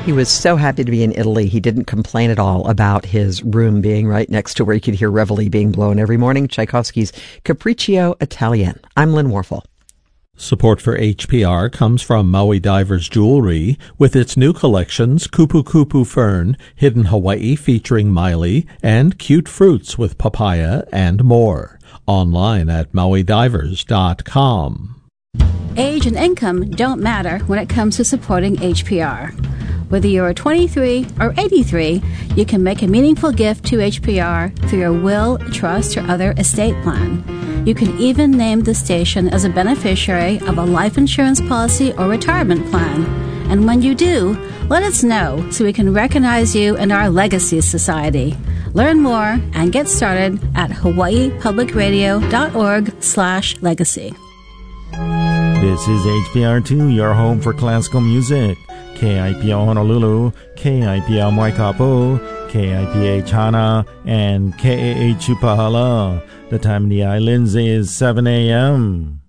He was so happy to be in Italy, he didn't complain at all about his room being right next to where he could hear Reveille being blown every morning. Tchaikovsky's Capriccio Italian. I'm Lynn Warfel. Support for HPR comes from Maui Divers Jewelry with its new collections, Kupu Kupu Fern, Hidden Hawaii featuring Miley, and Cute Fruits with Papaya and more. Online at MauiDivers.com. Age and income don't matter when it comes to supporting HPR. Whether you're 23 or 83, you can make a meaningful gift to HPR through your will, trust, or other estate plan. You can even name the station as a beneficiary of a life insurance policy or retirement plan. And when you do, let us know so we can recognize you in our Legacy Society. Learn more and get started at hawaiipublicradio.org/legacy. This is HPR2, your home for classical music. KIPL Honolulu, KIPL Waikapu, KIPH Hana, and KAH Upahala. The time in the islands is 7 a.m.